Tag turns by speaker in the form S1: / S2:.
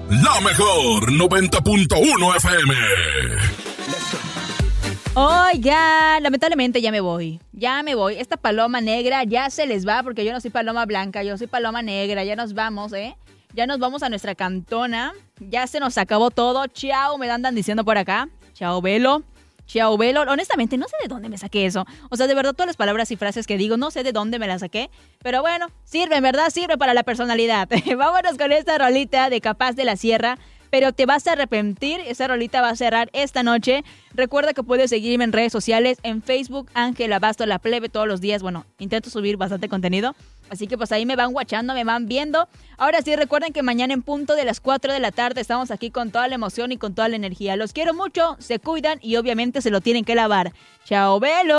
S1: La mejor 90.1 FM.
S2: Oigan, lamentablemente ya me voy. Esta paloma negra ya se les va porque yo no soy paloma blanca, yo soy paloma negra. Ya nos vamos, ¿eh? Ya nos vamos a nuestra cantona. Ya se nos acabó todo. Chao, me andan diciendo por acá. Chao, Velo. Chao, Velo. Honestamente, no sé de dónde me saqué eso. O sea, de verdad, todas las palabras y frases que digo, no sé de dónde me las saqué. Pero bueno, sirve, ¿verdad? Sirve para la personalidad. Vámonos con esta rolita de Capaz de la Sierra. Pero te vas a arrepentir. Esa rolita va a cerrar esta noche. Recuerda que puedes seguirme en redes sociales. En Facebook, Ángela Basto La Plebe, todos los días. Bueno, intento subir bastante contenido. Así que pues ahí me van guachando, me van viendo. Ahora sí, recuerden que mañana en punto de las 4 de la tarde estamos aquí con toda la emoción y con toda la energía. Los quiero mucho, se cuidan y obviamente se lo tienen que lavar. Chao, Velo.